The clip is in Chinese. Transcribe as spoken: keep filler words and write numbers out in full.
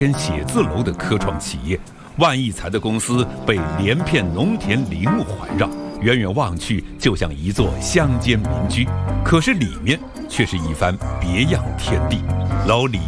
间写字楼的科创企业，万亿财的公司被连片农田林木环绕，远远望去就像一座乡间民居，可是里面却是一番别样天地。楼里